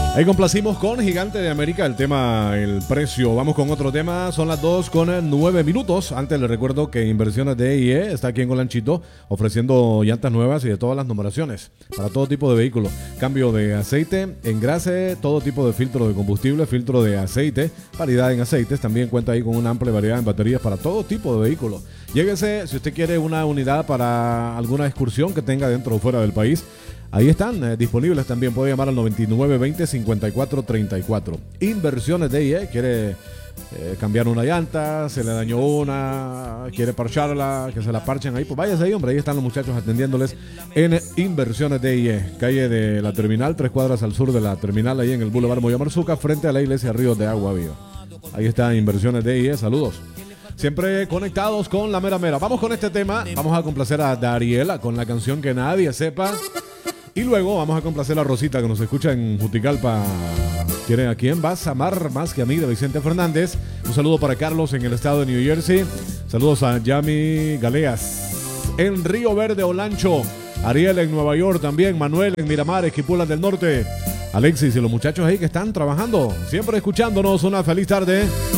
Ahí complacimos con Gigante de América, el tema, el precio. Vamos con otro tema, son las 2:09. Antes les recuerdo que Inversiones DIE está aquí en Olanchito ofreciendo llantas nuevas y de todas las numeraciones para todo tipo de vehículos. Cambio de aceite, engrase, todo tipo de filtro de combustible, filtro de aceite, variedad en aceites. También cuenta ahí con una amplia variedad en baterías para todo tipo de vehículos. Lléguese si usted quiere una unidad para alguna excursión que tenga dentro o fuera del país. Ahí están disponibles también. Puede llamar al 9920-5434. Inversiones DIE. Quiere cambiar una llanta, se le dañó una, quiere parcharla, que se la parchen ahí. Pues váyase ahí, hombre. Ahí están los muchachos atendiéndoles en Inversiones DIE. Calle de la Terminal, 3 cuadras al sur de la Terminal, ahí en el Boulevard Moyamarzuca, frente a la iglesia Ríos de Agua Viva. Ahí está Inversiones DIE. Saludos. Siempre conectados con la mera mera. Vamos con este tema. Vamos a complacer a Dariela con la canción Que Nadie Sepa. Y luego vamos a complacer a Rosita, que nos escucha en Juticalpa. ¿Quieren a quién vas a amar más que a mí? De Vicente Fernández. Un saludo para Carlos en el estado de New Jersey. Saludos a Yami Galeas en Río Verde, Olancho. Ariel en Nueva York también. Manuel en Miramar, Esquipulas del Norte. Alexis y los muchachos ahí que están trabajando. Siempre escuchándonos. Una feliz tarde.